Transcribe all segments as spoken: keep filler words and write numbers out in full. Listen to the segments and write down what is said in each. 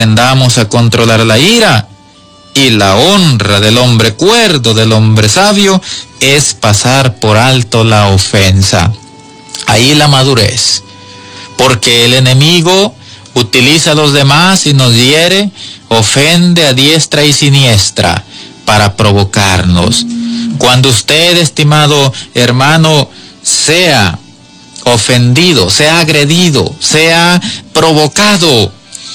aprendamos a controlar la ira. Y la honra del hombre cuerdo, del hombre sabio, es pasar por alto la ofensa. Ahí la madurez. Porque el enemigo utiliza a los demás y nos hiere, ofende a diestra y siniestra para provocarnos. Cuando usted, estimado hermano, sea ofendido, sea agredido, sea provocado,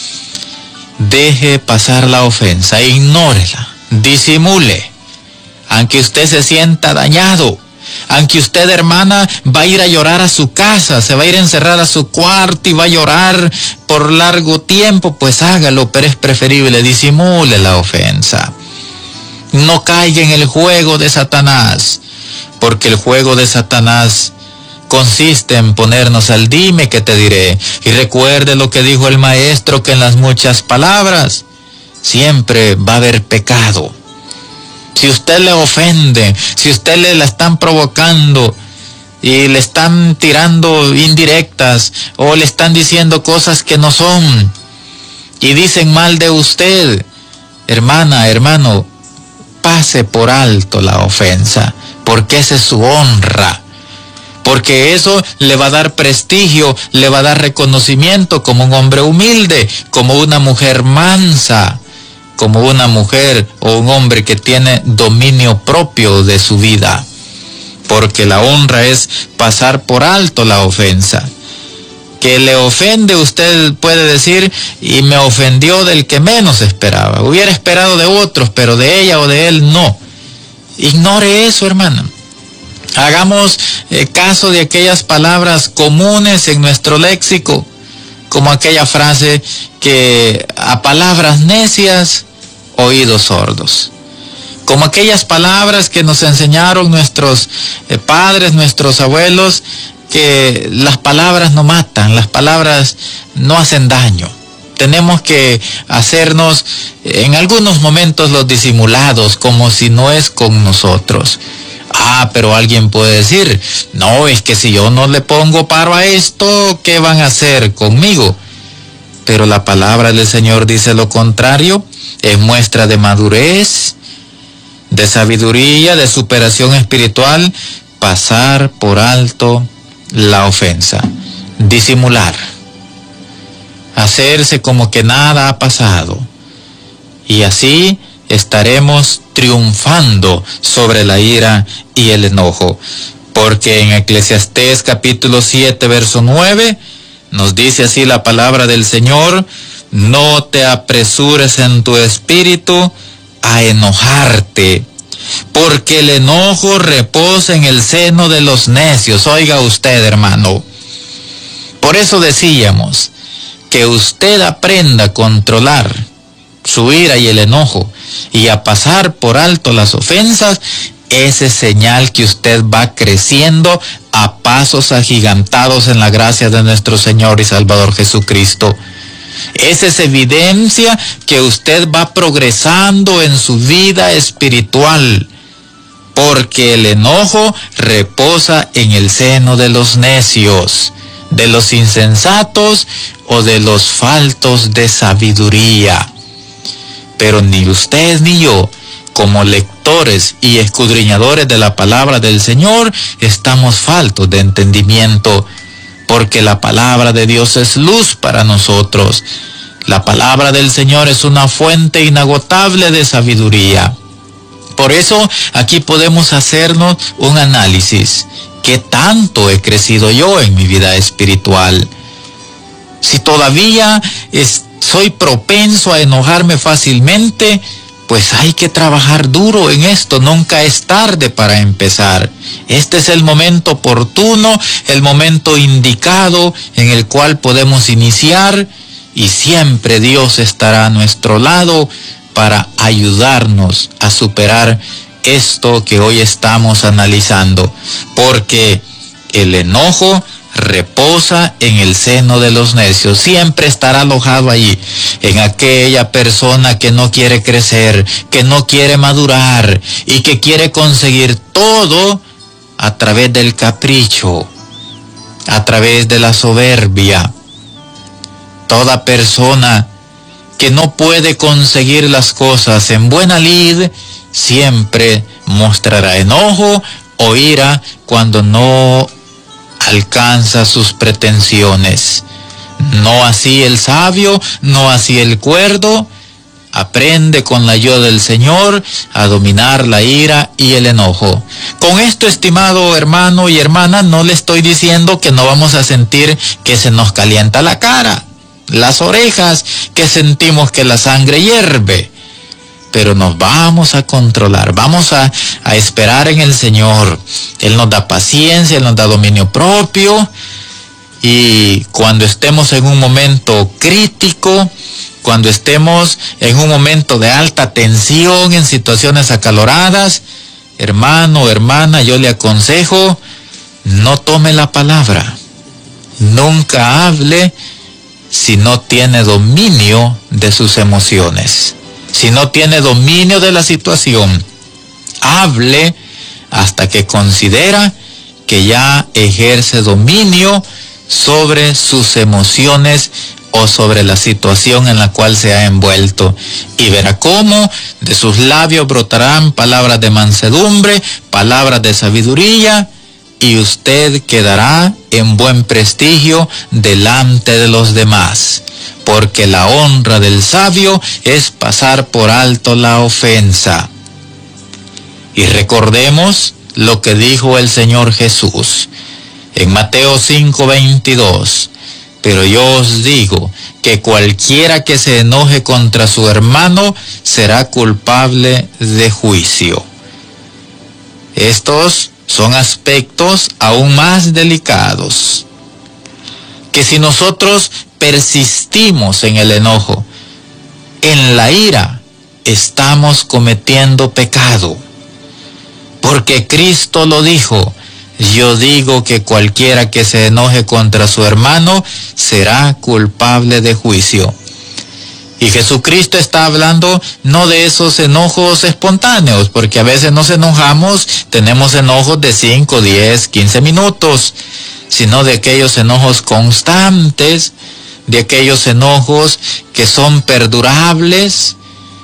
deje pasar la ofensa, ignórela, disimule, aunque usted se sienta dañado, aunque usted, hermana, va a ir a llorar a su casa, se va a ir a encerrar a su cuarto y va a llorar por largo tiempo, pues hágalo, pero es preferible, disimule la ofensa. No caiga en el juego de Satanás, porque el juego de Satanás consiste en ponernos al dime que te diré. Y recuerde lo que dijo el maestro, que en las muchas palabras siempre va a haber pecado. Si usted le ofende, si usted le la están provocando y le están tirando indirectas o le están diciendo cosas que no son y dicen mal de usted, hermana, hermano, pase por alto la ofensa, porque esa es su honra. Porque eso le va a dar prestigio, le va a dar reconocimiento como un hombre humilde, como una mujer mansa, como una mujer o un hombre que tiene dominio propio de su vida. Porque la honra es pasar por alto la ofensa. Que le ofende, usted puede decir, y me ofendió del que menos esperaba. Hubiera esperado de otros, pero de ella o de él no. Ignore eso, hermana. Hagamos eh, caso de aquellas palabras comunes en nuestro léxico, como aquella frase que a palabras necias, oídos sordos. Como aquellas palabras que nos enseñaron nuestros eh, padres, nuestros abuelos, que las palabras no matan, las palabras no hacen daño. Tenemos que hacernos en algunos momentos los disimulados, como si no es con nosotros. Ah, pero alguien puede decir, no, es que si yo no le pongo paro a esto, ¿qué van a hacer conmigo? Pero la palabra del Señor dice lo contrario, es muestra de madurez, de sabiduría, de superación espiritual, pasar por alto la ofensa, disimular, hacerse como que nada ha pasado, y así estaremos triunfando sobre la ira y el enojo, porque en Eclesiastés capítulo siete verso nueve nos dice así la palabra del Señor: no te apresures en tu espíritu a enojarte, porque el enojo reposa en el seno de los necios. Oiga usted, hermano, por eso decíamos que usted aprenda a controlar su ira y el enojo y a pasar por alto las ofensas. Ese es señal que usted va creciendo a pasos agigantados en la gracia de nuestro Señor y Salvador Jesucristo. Esa es evidencia que usted va progresando en su vida espiritual, porque el enojo reposa en el seno de los necios, de los insensatos o de los faltos de sabiduría. Pero ni usted ni yo, como lectores y escudriñadores de la palabra del Señor, estamos faltos de entendimiento, porque la palabra de Dios es luz para nosotros. La palabra del Señor es una fuente inagotable de sabiduría. Por eso aquí podemos hacernos un análisis. ¿Qué tanto he crecido yo en mi vida espiritual? Si todavía es, soy propenso a enojarme fácilmente, pues hay que trabajar duro en esto. Nunca es tarde para empezar. Este es el momento oportuno, el momento indicado en el cual podemos iniciar, y siempre Dios estará a nuestro lado para ayudarnos a superar esto que hoy estamos analizando, porque el enojo reposa en el seno de los necios. Siempre estará alojado allí, en aquella persona que no quiere crecer, que no quiere madurar y que quiere conseguir todo a través del capricho, a través de la soberbia. Toda persona que no puede conseguir las cosas en buena lid, siempre mostrará enojo o ira cuando no alcanza sus pretensiones. No así el sabio, no así el cuerdo. Aprende con la ayuda del Señor a dominar la ira y el enojo. Con esto, estimado hermano y hermana, no le estoy diciendo que no vamos a sentir que se nos calienta la cara, las orejas, que sentimos que la sangre hierve. Pero nos vamos a controlar, vamos a, a esperar en el Señor. Él nos da paciencia, Él nos da dominio propio. Y cuando estemos en un momento crítico, cuando estemos en un momento de alta tensión, en situaciones acaloradas, hermano o hermana, yo le aconsejo, no tome la palabra. Nunca hable si no tiene dominio de sus emociones, si no tiene dominio de la situación. Hable hasta que considera que ya ejerce dominio sobre sus emociones o sobre la situación en la cual se ha envuelto, y verá cómo de sus labios brotarán palabras de mansedumbre, palabras de sabiduría, y usted quedará en buen prestigio delante de los demás, porque la honra del sabio es pasar por alto la ofensa. Y recordemos lo que dijo el Señor Jesús en Mateo cinco veintidós. Pero yo os digo que cualquiera que se enoje contra su hermano será culpable de juicio. Estos son aspectos aún más delicados, que si nosotros persistimos en el enojo, en la ira, estamos cometiendo pecado. Porque Cristo lo dijo: yo digo que cualquiera que se enoje contra su hermano será culpable de juicio. Y Jesucristo está hablando no de esos enojos espontáneos, porque a veces nos enojamos, tenemos enojos de cinco, diez, quince minutos, sino de aquellos enojos constantes, de aquellos enojos que son perdurables,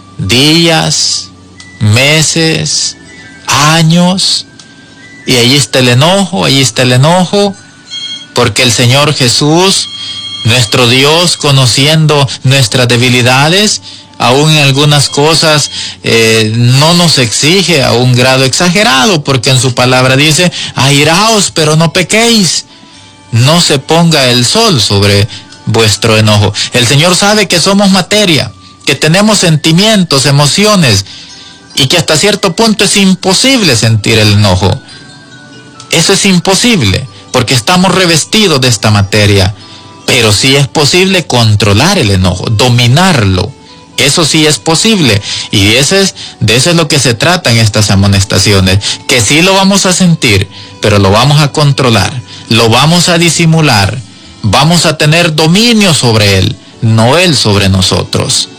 días, meses, años. Y ahí está el enojo, ahí está el enojo, porque el Señor Jesús, nuestro Dios, conociendo nuestras debilidades, aún en algunas cosas eh, no nos exige a un grado exagerado, porque en su palabra dice: airaos, pero no pequéis, no se ponga el sol sobre vuestro enojo. El Señor sabe que somos materia, que tenemos sentimientos, emociones, y que hasta cierto punto es imposible sentir el enojo. Eso es imposible, porque estamos revestidos de esta materia. Pero sí es posible controlar el enojo, dominarlo. Eso sí es posible. Y ese es, de eso es lo que se trata en estas amonestaciones. Que sí lo vamos a sentir, pero lo vamos a controlar, lo vamos a disimular. Vamos a tener dominio sobre él, no él sobre nosotros.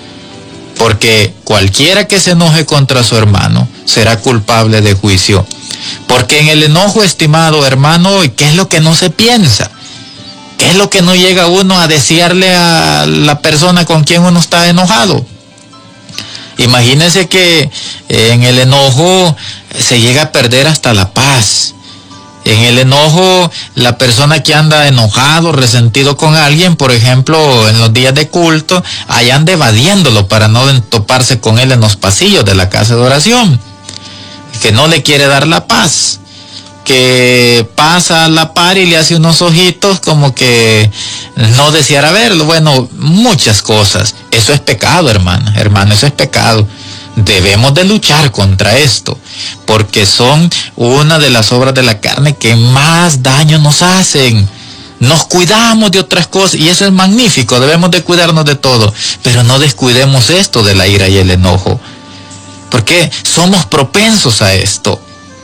Porque cualquiera que se enoje contra su hermano será culpable de juicio. Porque en el enojo, estimado hermano, ¿qué es lo que no se piensa? ¿Qué es lo que no llega uno a desearle a la persona con quien uno está enojado? Imagínese que en el enojo se llega a perder hasta la paz. En el enojo, la persona que anda enojado, resentido con alguien, por ejemplo, en los días de culto, ahí anda evadiéndolo para no toparse con él en los pasillos de la casa de oración. Que no le quiere dar la paz, que pasa a la par y le hace unos ojitos como que no deseara verlo. Bueno, muchas cosas. Eso es pecado, hermana, hermano, eso es pecado. Debemos de luchar contra esto, porque son una de las obras de la carne que más daño nos hacen. Nos cuidamos de otras cosas y eso es magnífico, debemos de cuidarnos de todo, pero no descuidemos esto de la ira y el enojo, porque somos propensos a esto.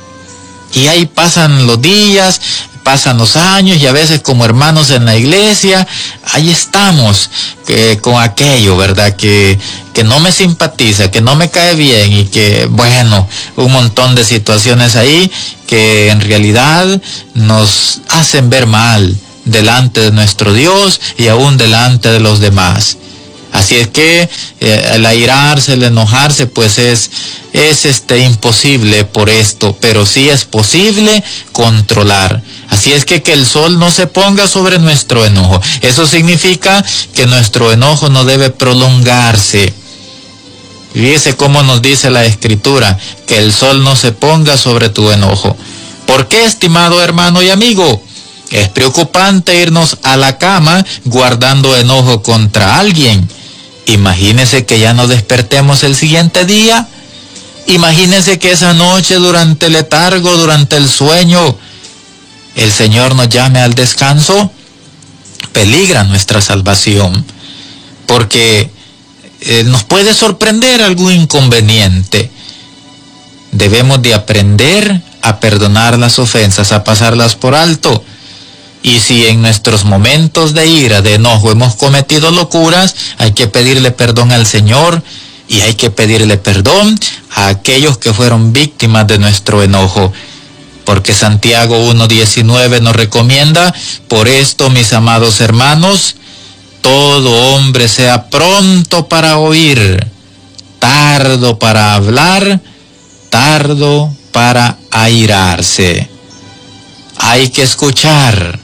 Y ahí pasan los días, pasan los años, y a veces como hermanos en la iglesia, ahí estamos eh, con aquello, ¿verdad? Que, que no me simpatiza, que no me cae bien, y que, bueno, un montón de situaciones ahí que en realidad nos hacen ver mal delante de nuestro Dios y aún delante de los demás. Así es que eh, el airarse, el enojarse, pues es, es este, imposible por esto, pero sí es posible controlar. Así es que que el sol no se ponga sobre nuestro enojo. Eso significa que nuestro enojo no debe prolongarse. Fíjese cómo nos dice la Escritura, que el sol no se ponga sobre tu enojo. ¿Por qué, estimado hermano y amigo? Es preocupante irnos a la cama guardando enojo contra alguien. Imagínese que ya no despertemos el siguiente día. Imagínese que esa noche, durante el letargo, durante el sueño, el Señor nos llame al descanso. Peligra nuestra salvación, porque eh, nos puede sorprender algún inconveniente. Debemos de aprender a perdonar las ofensas, a pasarlas por alto. Y si en nuestros momentos de ira, de enojo, hemos cometido locuras, hay que pedirle perdón al Señor y hay que pedirle perdón a aquellos que fueron víctimas de nuestro enojo. Porque Santiago uno diecinueve nos recomienda: por esto, mis amados hermanos, todo hombre sea pronto para oír, tardo para hablar, tardo para airarse. Hay que escuchar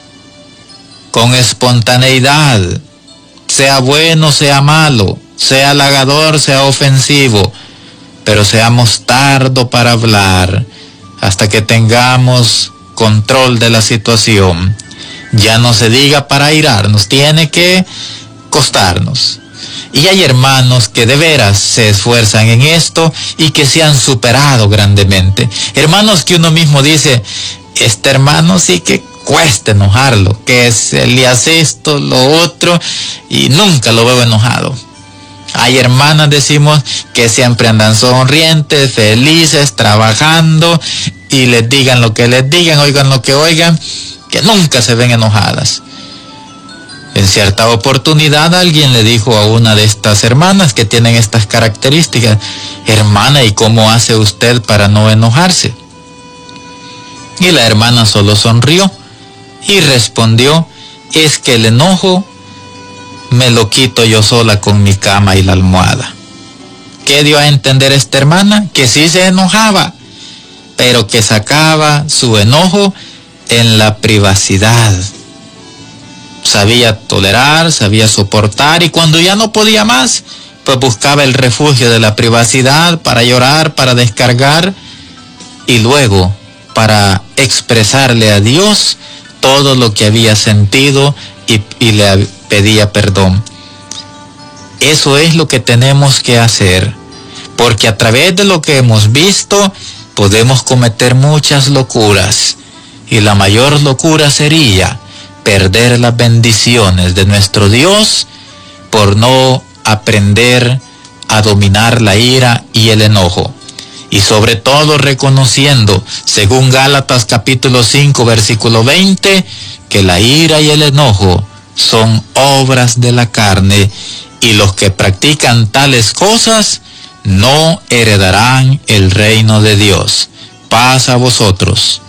con espontaneidad, sea bueno, sea malo, sea halagador, sea ofensivo, pero seamos tardo para hablar hasta que tengamos control de la situación. Ya no se diga para airarnos, tiene que costarnos. Y hay hermanos que de veras se esfuerzan en esto y que se han superado grandemente. Hermanos que uno mismo dice, este hermano sí que cuesta enojarlo, que se le hace esto, lo otro, y nunca lo veo enojado. Hay hermanas, decimos, que siempre andan sonrientes, felices, trabajando, y les digan lo que les digan, oigan lo que oigan, que nunca se ven enojadas. En cierta oportunidad alguien le dijo a una de estas hermanas que tienen estas características: hermana, ¿y cómo hace usted para no enojarse? Y la hermana solo sonrió y respondió: es que el enojo me lo quito yo sola con mi cama y la almohada. ¿Qué dio a entender esta hermana? Que sí se enojaba, pero que sacaba su enojo en la privacidad. Sabía tolerar, sabía soportar, y cuando ya no podía más, pues buscaba el refugio de la privacidad para llorar, para descargar, y luego para expresarle a Dios todo lo que había sentido y, y le pedía perdón. Eso es lo que tenemos que hacer, porque a través de lo que hemos visto podemos cometer muchas locuras, y la mayor locura sería perder las bendiciones de nuestro Dios por no aprender a dominar la ira y el enojo. Y sobre todo reconociendo, según Gálatas capítulo cinco, versículo veinte, que la ira y el enojo son obras de la carne, y los que practican tales cosas no heredarán el reino de Dios. Paz a vosotros.